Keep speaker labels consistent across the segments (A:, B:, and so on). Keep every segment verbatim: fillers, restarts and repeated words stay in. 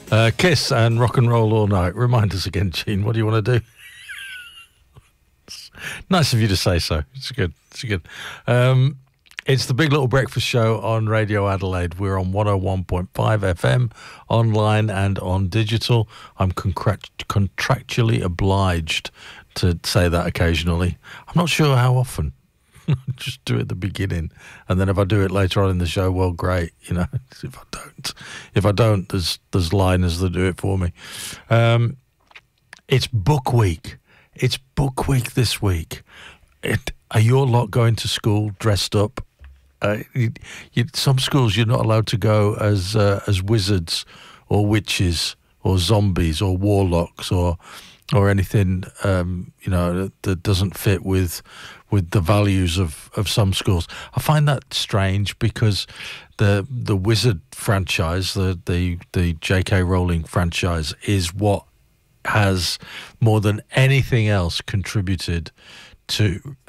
A: Uh, Kiss and Rock and Roll All Night. Remind us again, Gene, what do you want to do? Nice of you to say so. It's good. It's good. Um, it's the Big Little Breakfast Show on Radio Adelaide. We're on one oh one point five F M, online and on digital. I'm contract- contractually obliged to say that occasionally. I'm not sure how often. Just do it at the beginning, and then if I do it later on in the show, well, great. You know, if I don't, if I don't, there's there's liners that do it for me. Um, it's book week. It's book week this week. It, are you a lot going to school dressed up? Uh, you, you, some schools you're not allowed to go as uh, as wizards or witches or zombies or warlocks or or anything um, you know that, that doesn't fit with. with the values of, of some schools. I find that strange because the the Wizard franchise, the, the, the J K Rowling franchise, is what has more than anything else contributed to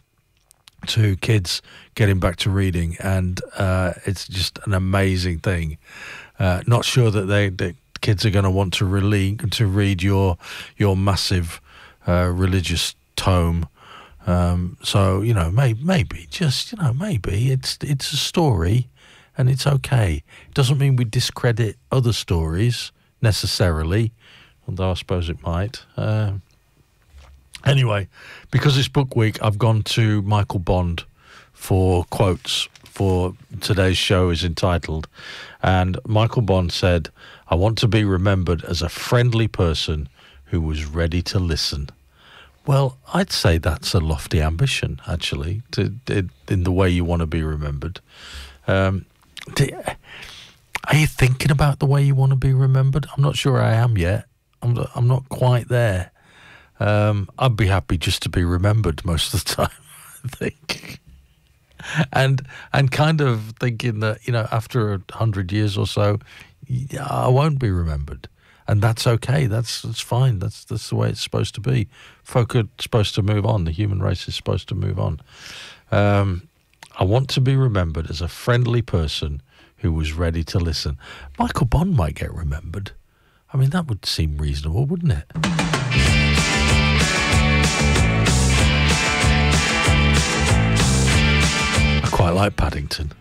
A: to kids getting back to reading, and uh, it's just an amazing thing. Uh, not sure that they the kids are going to want to really to read your your massive uh, religious tome. Um, so, you know, may, maybe, just, you know, maybe it's it's a story and it's okay. It doesn't mean we discredit other stories necessarily, although I suppose it might. Uh, anyway, because it's book week, I've gone to Michael Bond for quotes for today's show is entitled. And Michael Bond said, "I want to be remembered as a friendly person who was ready to listen." Well, I'd say that's a lofty ambition, actually, to, to, in the way you want to be remembered. Um, do, are you thinking about the way you want to be remembered? I'm not sure I am yet. I'm, I'm not quite there. Um, I'd be happy just to be remembered most of the time, I think. And and kind of thinking that, you know, after a hundred years or so, I won't be remembered. And that's okay. That's that's fine. That's that's the way it's supposed to be. Folk are supposed to move on. The human race is supposed to move on. Um, I want to be remembered as a friendly person who was ready to listen. Michael Bond might get remembered. I mean, that would seem reasonable, wouldn't it? I quite like Paddington.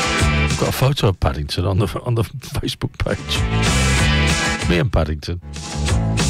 A: Got a photo of Paddington on the on the Facebook page. Me and Paddington.